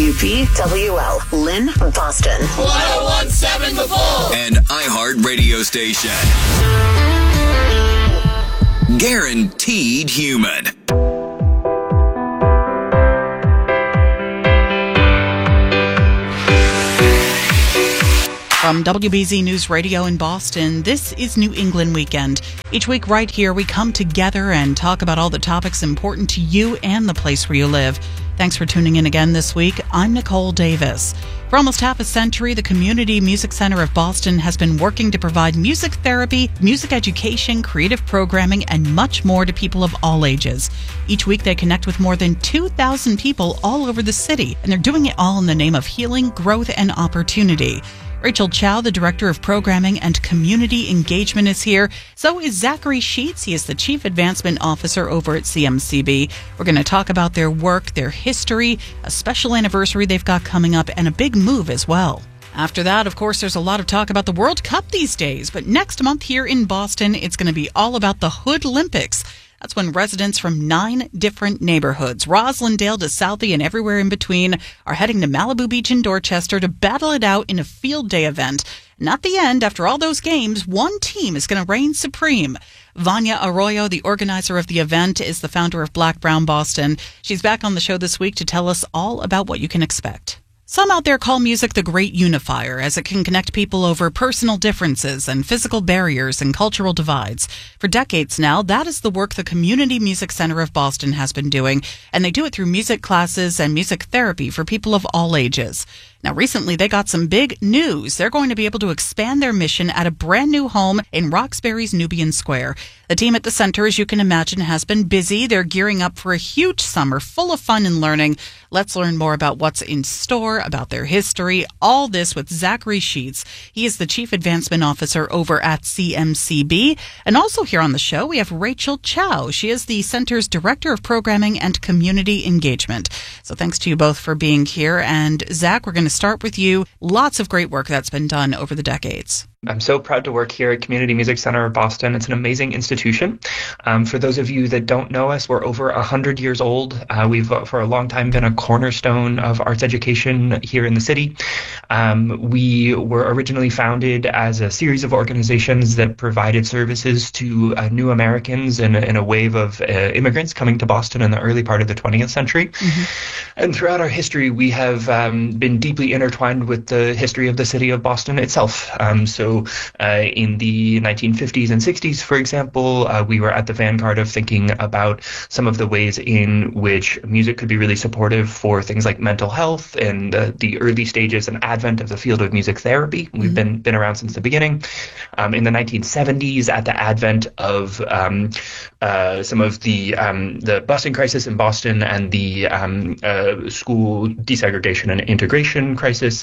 WPWL, Lynn, Boston. 1017 The Bull. An iHeart radio station. Guaranteed human. From WBZ News Radio in Boston, this is New England Weekend. Each week right here, we come together and talk about all the topics important to you and the place where you live. Thanks for tuning in again this week. I'm Nicole Davis. For almost half a century, the Community Music Center of Boston has been working to provide music therapy, music education, creative programming, and much more to people of all ages. Each week, they connect with more than 2,000 people all over the city, and they're doing it all in the name of healing, growth, and opportunity. Rachel Chow, the Director of Programming and Community Engagement, is here. So is Zachary Sheets. He is the Chief Advancement Officer over at CMCB. We're going to talk about their work, their history, a special anniversary they've got coming up, and a big move as well. After that, of course, there's a lot of talk about the World Cup these days. But next month here in Boston, it's going to be all about the Hood Olympics. That's when residents from 9 different neighborhoods, Roslindale to Southie and everywhere in between, are heading to Malibu Beach in Dorchester to battle it out in a field day event. And at the end, after all those games, one team is going to reign supreme. Vanya Arroyo, the organizer of the event, is the founder of Black Brown Boston. She's back on the show this week to tell us all about what you can expect. Some out there call music the great unifier, as it can connect people over personal differences and physical barriers and cultural divides. For decades now, that is the work the Community Music Center of Boston has been doing, and they do it through music classes and music therapy for people of all ages. Now, recently, they got some big news. They're going to be able to expand their mission at a brand new home in Roxbury's Nubian Square. The team at the center, as you can imagine, has been busy. They're gearing up for a huge summer full of fun and learning. Let's learn more about what's in store, about their history, all this with Zachary Sheets. He is the Chief Advancement Officer over at CMCB. And also here on the show, we have Rachel Chow. She is the center's Director of Programming and Community Engagement. So thanks to you both for being here. And Zach, we're going to start with you. Lots of great work that's been done over the decades. I'm so proud to work here at Community Music Center of Boston. It's an amazing institution. For those of you that don't know us, we're over 100 years old. We've for a long time been a cornerstone of arts education here in the city. We were originally founded as a series of organizations that provided services to new Americans in a wave of immigrants coming to Boston in the early part of the 20th century. Mm-hmm. And throughout our history, we have been deeply intertwined with the history of the city of Boston itself. So in the 1950s and 60s, for example, we were at the vanguard of thinking about some of the ways in which music could be really supportive for things like mental health and the early stages and advent of the field of music therapy. We've been around since the beginning. In the 1970s, at the advent of some of the busing crisis in Boston and the school desegregation and integration crisis,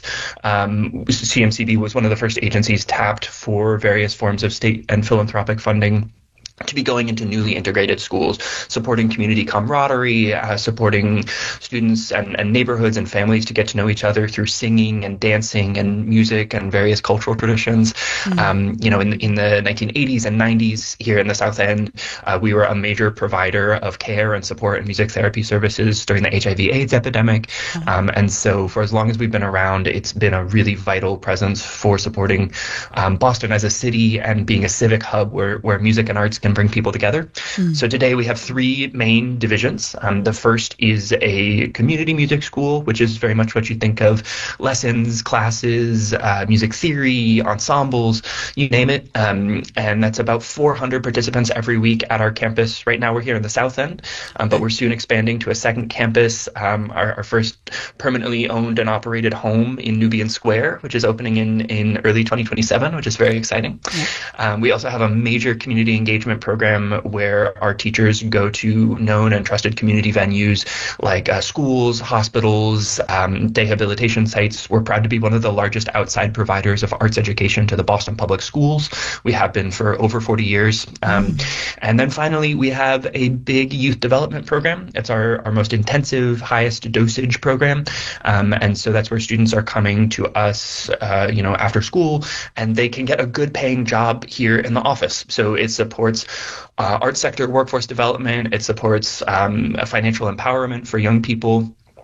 CMCB was one of the first agencies tapped for various forms of state and philanthropic funding to be going into newly integrated schools, supporting community camaraderie, supporting students and neighborhoods and families to get to know each other through singing and dancing and music and various cultural traditions. In the 1980s and 90s here in the South End, we were a major provider of care and support and music therapy services during the HIV/AIDS epidemic. And so for as long as we've been around, it's been a really vital presence for supporting Boston as a city and being a civic hub where music and arts can bring people together. So today we have 3 main divisions. The first is a community music school, which is very much what you think of: lessons, classes, music theory, ensembles, you name it. And that's about 400 participants every week at our campus. Right now we're here in the South End, but we're soon expanding to a second campus, our first permanently owned and operated home in Nubian Square, which is opening in early 2027, which is very exciting. We also have a major community engagement program where our teachers go to known and trusted community venues like schools, hospitals, day habilitation sites. We're proud to be one of the largest outside providers of arts education to the Boston Public Schools. We have been for over 40 years. And then finally, we have a big youth development program. It's our most intensive, highest dosage program. And so that's where students are coming to us, after school, and they can get a good paying job here in the office. So it supports arts sector workforce development. It supports financial empowerment for young people.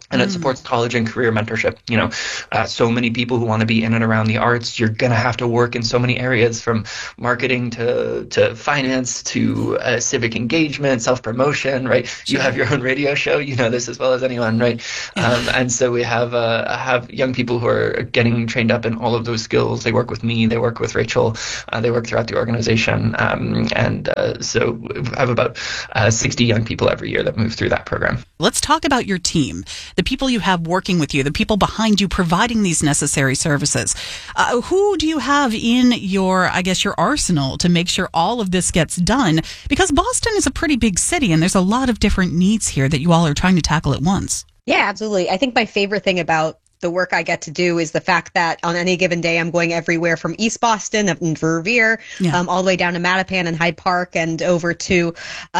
And it supports college and career mentorship. So many people who want to be in and around the arts, you're going to have to work in so many areas, from marketing to finance to civic engagement, self-promotion, right? You have your own radio show, you know this as well as anyone, right? And so we have young people who are getting trained up in all of those skills. They work with me, they work with Rachel, they work throughout the organization. So we have about 60 young people every year that move through that program. Let's talk about your team. The people you have working with you, the people behind you providing these necessary services. Who do you have in your arsenal to make sure all of this gets done? Because Boston is a pretty big city and there's a lot of different needs here that you all are trying to tackle at once. Yeah, absolutely. I think my favorite thing about the work I get to do is the fact that on any given day, I'm going everywhere from East Boston up into Revere, all the way down to Mattapan and Hyde Park and over to,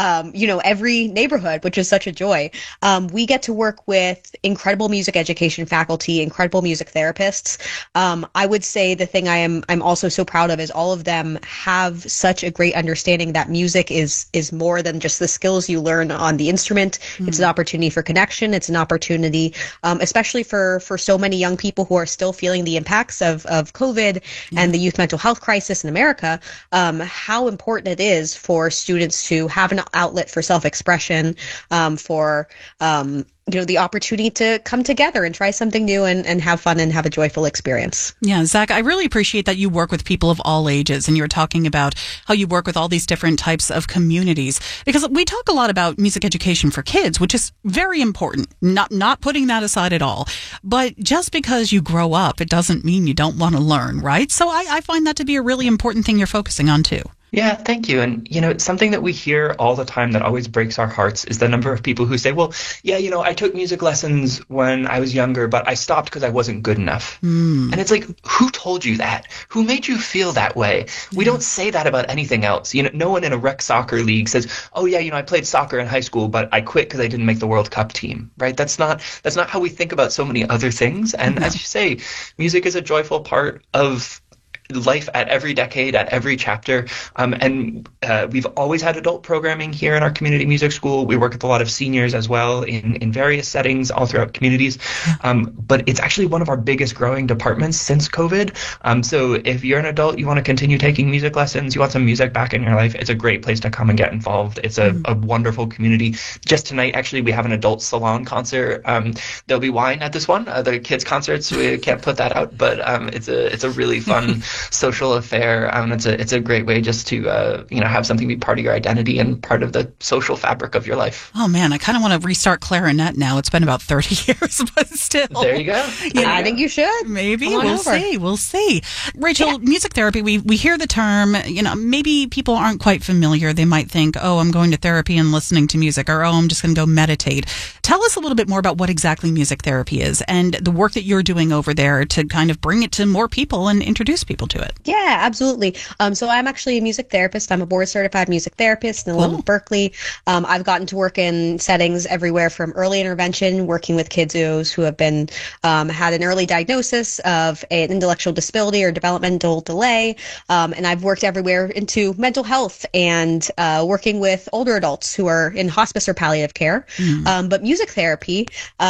every neighborhood, which is such a joy. We get to work with incredible music education faculty, incredible music therapists. I would say the thing I'm also so proud of is all of them have such a great understanding that music is more than just the skills you learn on the instrument. It's an opportunity for connection. It's an opportunity, especially for so many young people who are still feeling the impacts of COVID and the youth mental health crisis in America, how important it is for students to have an outlet for self-expression, for the opportunity to come together and try something new and have fun and have a joyful experience. Yeah, Zach, I really appreciate that you work with people of all ages, and you were talking about how you work with all these different types of communities, because we talk a lot about music education for kids, which is very important, not putting that aside at all. But just because you grow up, it doesn't mean you don't want to learn, right? So I find that to be a really important thing you're focusing on too. Yeah, thank you. And, something that we hear all the time that always breaks our hearts is the number of people who say, well, I took music lessons when I was younger, but I stopped because I wasn't good enough. And it's like, who told you that? Who made you feel that way? We don't say that about anything else. No one in a rec soccer league says, oh, yeah, I played soccer in high school, but I quit because I didn't make the World Cup team, right? That's not how we think about so many other things. And as you say, music is a joyful part of life at every decade, at every chapter. And we've always had adult programming here in our community music school. We work with a lot of seniors as well in various settings all throughout communities. But it's actually one of our biggest growing departments since COVID. So if you're an adult, you want to continue taking music lessons, you want some music back in your life, it's a great place to come and get involved. It's a wonderful community. Just tonight, actually, we have an adult salon concert. There'll be wine at this one. The kids' concerts, we can't put that out, but it's a really fun social affair. It's a great way just to have something be part of your identity and part of the social fabric of your life. Oh man, I kind of want to restart clarinet now. It's been about 30 years, but still. There you go. I think you should. Maybe we'll see. Rachel, music therapy. We hear the term. Maybe people aren't quite familiar. They might think, oh, I'm going to therapy and listening to music, or oh, I'm just going to go meditate. Tell us a little bit more about what exactly music therapy is and the work that you're doing over there to kind of bring it to more people and introduce people to it. Yeah, absolutely. So I'm actually a music therapist. I'm a board certified music therapist in the London Berkeley. I've gotten to work in settings everywhere from early intervention, working with kids who have been had an early diagnosis of an intellectual disability or developmental delay. And I've worked everywhere into mental health and working with older adults who are in hospice or palliative care. But music therapy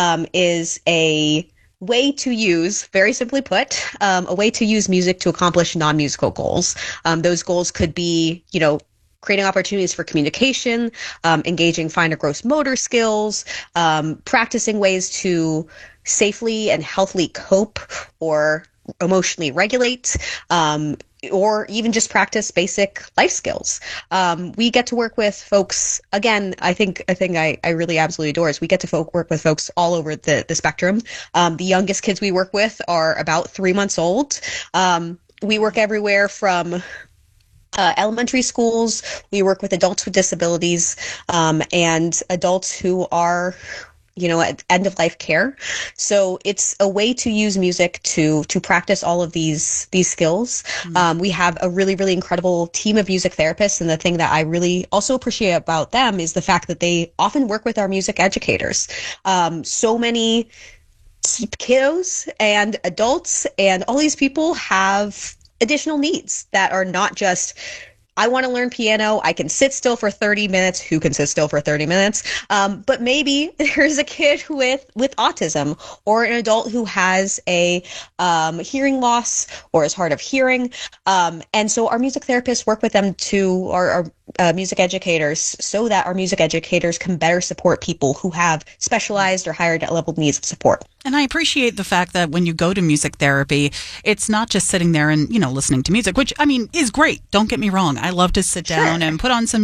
is a way to use, very simply put, a way to use music to accomplish non-musical goals. Those goals could be, creating opportunities for communication, engaging fine or gross motor skills, practicing ways to safely and healthily cope or emotionally regulate, or even just practice basic life skills. We get to work with folks, again, I think I really absolutely adore is we get to work with folks all over the spectrum. The youngest kids we work with are about 3 months old. We work everywhere from elementary schools. We work with adults with disabilities, and adults who are at end-of-life care. So it's a way to use music to practice all of these skills. We have a really, really incredible team of music therapists, and the thing that I really also appreciate about them is the fact that they often work with our music educators. So many kiddos and adults and all these people have additional needs that are not just I want to learn piano. I can sit still for 30 minutes. Who can sit still for 30 minutes? But maybe there's a kid with autism, or an adult who has a hearing loss or is hard of hearing. And so our music therapists work with them to our music educators, so that our music educators can better support people who have specialized or higher level needs of support. And I appreciate the fact that when you go to music therapy, it's not just sitting there and, listening to music, which, I mean, is great. Don't get me wrong. I love to sit down and put on some